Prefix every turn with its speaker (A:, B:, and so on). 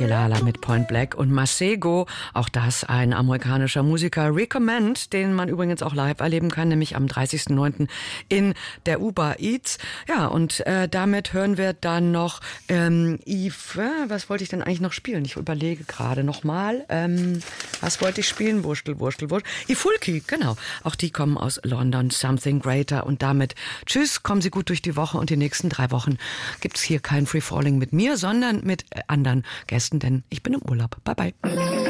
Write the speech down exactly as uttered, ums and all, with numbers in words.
A: Kilala mit Point Black und Masego, auch das ein amerikanischer Musiker, Recommend, den man übrigens auch live erleben kann, nämlich am dreißigsten neunten in der Uber Eats. Ja, und äh, damit hören wir dann noch ähm, Yves, äh, was wollte ich denn eigentlich noch spielen? Ich überlege gerade nochmal, ähm, was wollte ich spielen? Wurstel, Wurstel, Wurstel. Ifulki, genau. Auch die kommen aus London, Something Greater. Und damit tschüss, kommen Sie gut durch die Woche und die nächsten drei Wochen gibt es hier kein Free Falling mit mir, sondern mit anderen Gästen, denn ich bin im Urlaub. Bye, bye.